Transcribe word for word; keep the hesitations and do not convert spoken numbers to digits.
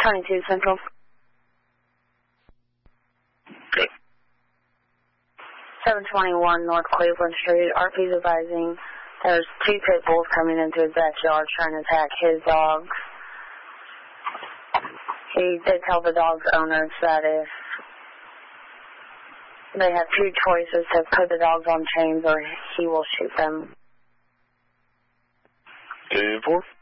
twenty-two Central. Good. seven twenty-one North Cleveland Street. R P's advising there's two pit bulls coming into his backyard trying to attack his dogs. He did tell the dog's owners that if they have two choices, to put the dogs on chains or he will shoot them. ten four.